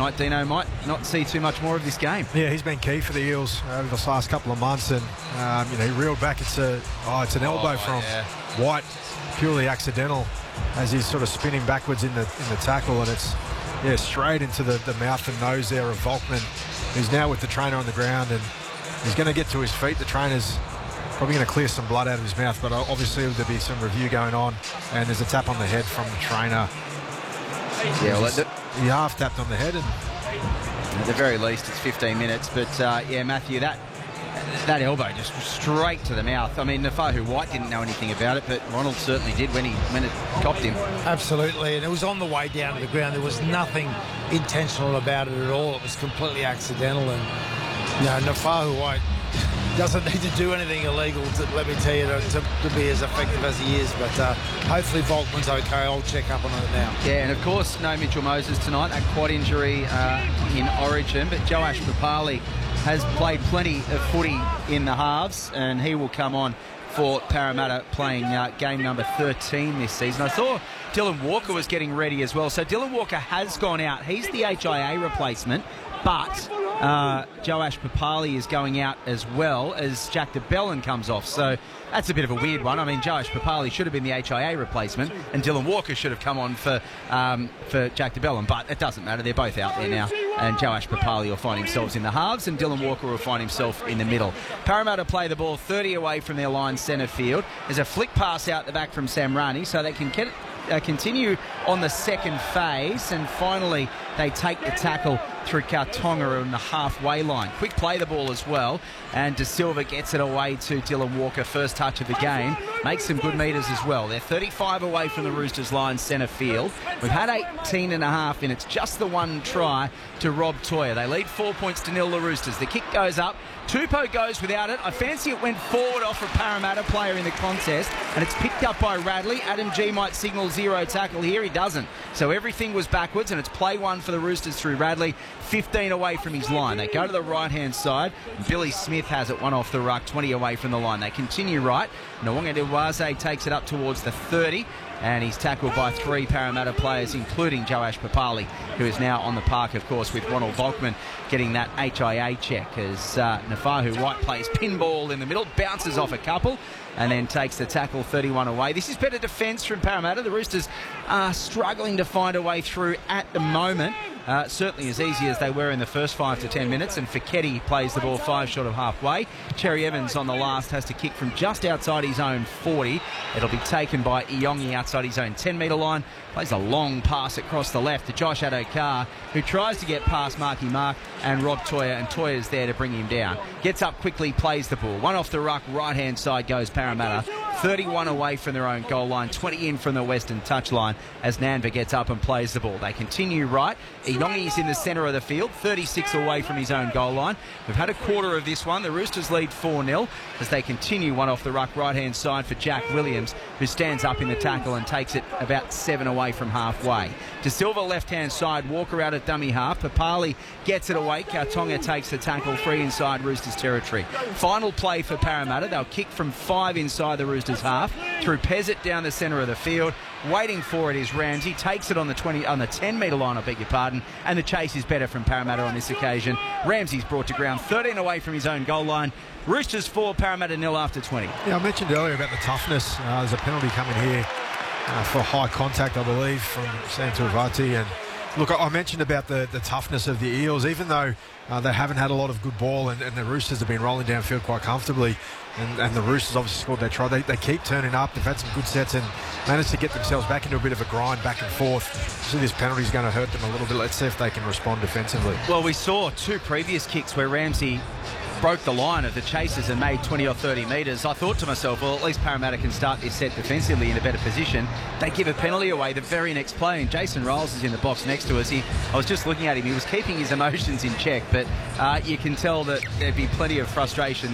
tonight, Dino might not see too much more of this game. Yeah, he's been key for the Eels over the last couple of months, and he reeled back. It's an elbow from White, purely accidental, as he's sort of spinning backwards in the tackle, and it's straight into the mouth and nose there of Volkman, who's now with the trainer on the ground, and he's going to get to his feet. The trainer's probably going to clear some blood out of his mouth, but obviously there'll be some review going on, and there's a tap on the head from the trainer. Yeah, well, he half tapped on the head, and at the very least it's 15 minutes. But Matthew, that elbow just straight to the mouth. I mean, Nafahu White didn't know anything about it, but Ronald certainly did when it copped him. Absolutely, and it was on the way down to the ground. There was nothing intentional about it at all. It was completely accidental, and Nafahu White doesn't need to do anything illegal, let me tell you, to be as effective as he is. But hopefully Volkman's okay. I'll check up on it now. Yeah, and of course, no Mitchell Moses tonight, that quad injury in Origin. But Joash Papali has played plenty of footy in the halves, and he will come on for Parramatta, playing game number 13 this season. I saw Dylan Walker was getting ready as well. So Dylan Walker has gone out. He's the HIA replacement, but Joash Papali is going out as well as Jack de Belin comes off. So that's a bit of a weird one. I mean, Joash Papali should have been the HIA replacement, and Dylan Walker should have come on for Jack de Belin, but it doesn't matter. They're both out there now, and Joash Papali will find himself in the halves, and Dylan Walker will find himself in the middle. Parramatta play the ball 30 away from their line centre field. There's a flick pass out the back from Sam Rani, so they can continue on the second phase, and finally they take the tackle through Kartonga on the halfway line. Quick play the ball as well, and De Silva gets it away to Dylan Walker. First touch of the game, makes some good metres as well. They're 35 away from the Roosters line centre field. We've had 18 and a half minutes, just the one try to Rob Toyer. They lead 4 points to nil, the Roosters. The kick goes up, Tupou goes without it. I fancy it went forward off a Parramatta player in the contest, and it's picked up by Radley. Adam G might signal zero tackle here, he doesn't. So everything was backwards, and it's play one for the Roosters through Radley. 15 away from his line. They go to the right-hand side. Billy Smith has it, one off the ruck, 20 away from the line. They continue right. Nwanga Dewaze takes it up towards the 30, and he's tackled by 3 Parramatta players, including Joash Papali, who is now on the park, of course, with Ronald Volkman getting that HIA check as Nafahu White plays pinball in the middle, bounces off a couple, and then takes the tackle 31 away. This is better defence from Parramatta. The Roosters are struggling to find a way through at the moment. Certainly as easy as they were in the first 5 to 10 minutes, and Fiketti plays the ball 5 short of halfway. Cherry Evans on the last has to kick from just outside his own 40. It'll be taken by Iongi outside his own 10-metre line. Plays a long pass across the left to Josh Adokar, who tries to get past Marky Mark and Rob Toyer, and Toyer's there to bring him down. Gets up quickly, plays the ball. One off the ruck, right-hand side goes Parramatta. 31 away from their own goal line, 20 in from the western touchline as Nanva gets up and plays the ball. They continue right. Iongi's in the centre of the field, 36 away from his own goal line. We've had a quarter of this one. The Roosters lead 4-0 as they continue one off the ruck, right-hand side for Jack Williams, who stands up in the tackle and takes it about 7 away from halfway. De Silva left-hand side, Walker out at dummy half. Papali gets it away. Kartonga takes the tackle, 3 inside Roosters territory. Final play for Parramatta. They'll kick from 5 inside the Roosters half through Pezzett down the centre of the field. Waiting for it is Ramsey, takes it on the 10-metre line, I beg your pardon, and the chase is better from Parramatta on this occasion. Ramsey's brought to ground, 13 away from his own goal line. Roosters 4, Parramatta 0 after 20. Yeah, I mentioned earlier about the toughness. There's a penalty coming here for high contact, I believe, from Sam Tuivati. And look, I mentioned about the toughness of the Eels, even though they haven't had a lot of good ball, and the Roosters have been rolling downfield quite comfortably, and the Roosters obviously scored their try. They keep turning up. They've had some good sets and managed to get themselves back into a bit of a grind back and forth. So this penalty is going to hurt them a little bit. Let's see if they can respond defensively. Well, we saw 2 previous kicks where Ramsey broke the line of the chasers and made 20 or 30 metres. I thought to myself, well, at least Parramatta can start this set defensively in a better position. They give a penalty away the very next play, and Jason Riles is in the box next to us. I was just looking at him. He was keeping his emotions in check, but you can tell that there'd be plenty of frustration there.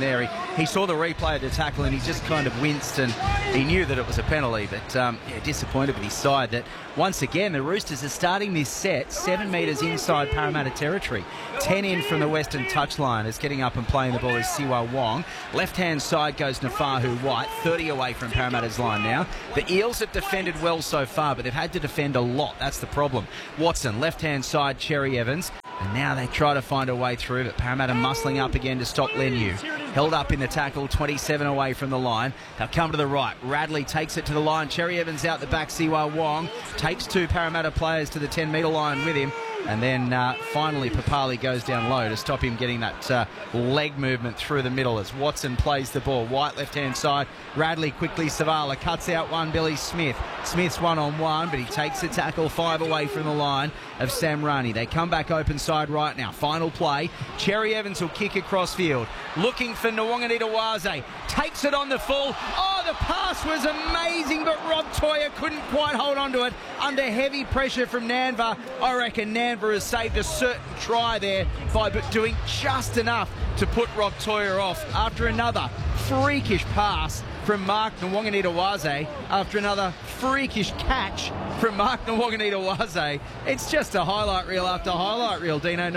he saw the replay of the tackle and he just kind of winced, and he knew that it was a penalty, but disappointed with his side that once again the Roosters are starting this set 7 metres inside Parramatta territory. 10 in from the western touchline is getting up and playing the ball is Siwa Wong. Left-hand side goes Nafahu White, 30 away from Parramatta's line now. The Eels have defended well so far, but they've had to defend a lot. That's the problem. Watson, left-hand side, Cherry Evans. And now they try to find a way through, but Parramatta muscling up again to stop Leniu. Held up in the tackle, 27 away from the line. They'll come to the right. Radley takes it to the line. Cherry Evans out the back. Siwa Wong takes 2 Parramatta players to the 10-metre line with him. And then finally Papali goes down low to stop him getting that leg movement through the middle as Watson plays the ball. White left-hand side. Radley quickly, Savala cuts out one, Billy Smith. Smith's one-on-one, but he takes the tackle 5 away from the line of Sam Rani. They come back open side right now. Final play. Cherry Evans will kick across field. Looking for Nwanganitawaze. Takes it on the full. Oh, the pass was amazing, but Rob Toya couldn't quite hold on to it under heavy pressure from Nanva. I reckon Nanva has saved a certain try there by doing just enough to put Rob Toya off after another freakish pass from Mark Nwanganitawaze, after another freakish catch from Mark Nwanganitawaze. It's just a highlight reel after highlight reel, Dino.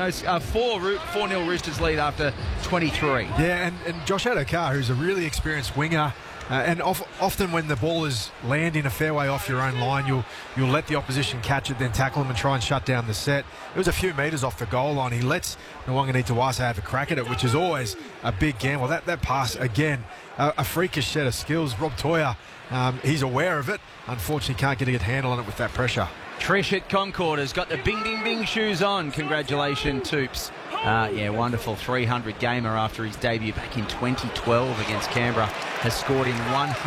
4-0 Roosters lead after 23. Yeah, and Josh Adokar, who's a really experienced winger, and often when the ball is landing a fair way off your own line, you'll let the opposition catch it, then tackle them and try and shut down the set. It was a few metres off the goal line. He lets Nwanganitawaze have a crack at it, which is always a big gamble. That pass, again, a freakish set of skills. Rob Toya, he's aware of it. Unfortunately, can't get a good handle on it with that pressure. Trish at Concord has got the bing, bing, bing shoes on. Congratulations, Toops. Wonderful 300 gamer after his debut back in 2012 against Canberra. Has scored in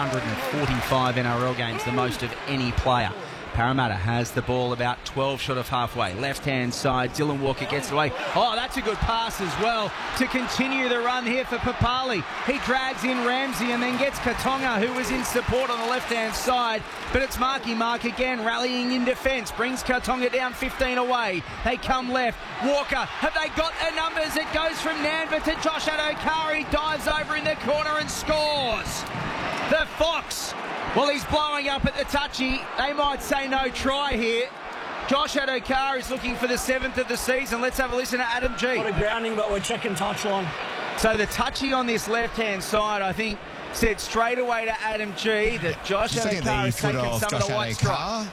145 NRL games, the most of any player. Parramatta has the ball about 12 short of halfway. Left-hand side, Dylan Walker gets it away. Oh, that's a good pass as well to continue the run here for Papali. He drags in Ramsey and then gets Katonga, who was in support on the left-hand side. But it's Marky Mark again, rallying in defence. Brings Katonga down 15 away. They come left. Walker, have they got their numbers? It goes from Nanva to Josh Adokar. He dives over in the corner and scores. The Fox. Well, he's blowing up at the touchy. They might say no try here. Josh Adokar is looking for the 7th of the season. Let's have a listen to Adam G. Not a grounding, but we're checking touchline. So the touchy on this left-hand side, I think, said straight away to Adam G that Josh Adokar has taken some of the white strike.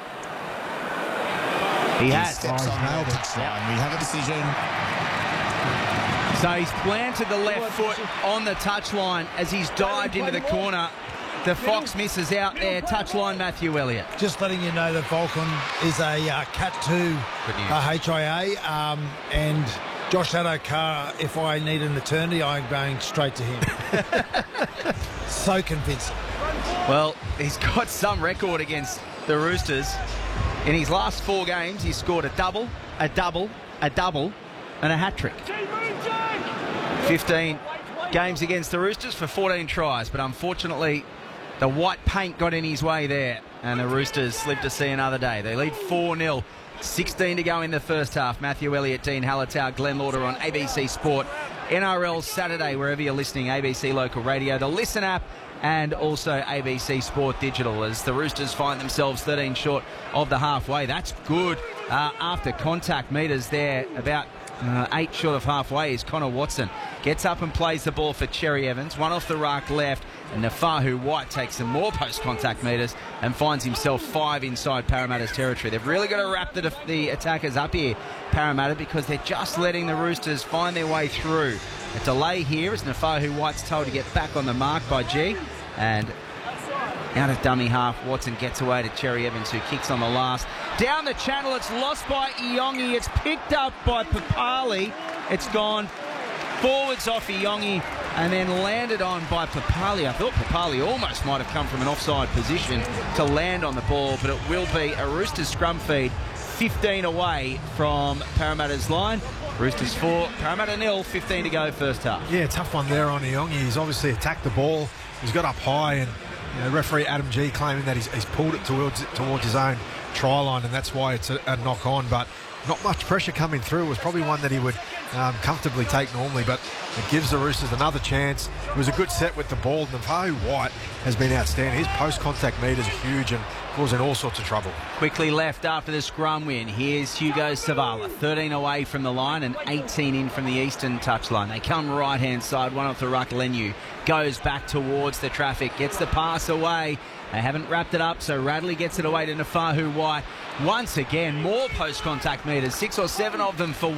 He has. Steps on the touchline. We have a decision. So he's planted the left foot on the touchline as he's dived into the corner. The Fox misses out there. Touchline, Matthew Elliott. Just letting you know that Vulcan is a Cat 2 HIA, and Josh Adokar, if I need an eternity, I'm going straight to him. So convincing. Well, he's got some record against the Roosters. In his last 4 games, he's scored a double, a double, a double, and a hat-trick. 15 games against the Roosters for 14 tries, but unfortunately the white paint got in his way there, and the Roosters live to see another day. They lead 4-0. 16 to go in the first half. Matthew Elliott, Dean Hallertau, Glenn Lauder on ABC Sport. NRL Saturday, wherever you're listening, ABC Local Radio, the Listen app, and also ABC Sport Digital, as the Roosters find themselves 13 short of the halfway. That's good. After contact metres there, about 8 short of halfway is Connor Watson. Gets up and plays the ball for Cherry Evans. One off the rack left. And Nafahu White takes some more post-contact metres and finds himself 5 inside Parramatta's territory. They've really got to wrap the attackers up here, Parramatta, because they're just letting the Roosters find their way through. A delay here as Nafahu White's told to get back on the mark by G. And out of dummy half, Watson gets away to Cherry Evans, who kicks on the last. Down the channel, it's lost by Iongi. It's picked up by Papali. It's gone forwards off Iongi and then landed on by Papali. I thought Papali almost might have come from an offside position to land on the ball, but it will be a Roosters scrum feed 15 away from Parramatta's line. Roosters 4, Parramatta 0, 15 to go first half. Yeah, tough one there on Iongi. He's obviously attacked the ball. He's got up high, and referee Adam G claiming that he's pulled it towards his own try line, and that's why it's a knock on. But not much pressure coming through. It was probably one that he would comfortably take normally, but it gives the Roosters another chance. It was a good set with the ball. Navahu White has been outstanding. His post-contact meters are huge and causing all sorts of trouble. Quickly left after the scrum win. Here's Hugo Savala, 13 away from the line and 18 in from the eastern touchline. They come right-hand side, one off the ruck. Leniu goes back towards the traffic, gets the pass away. They haven't wrapped it up, so Radley gets it away to Navahu White. Once again, more post-contact meters, 6 or 7 of them for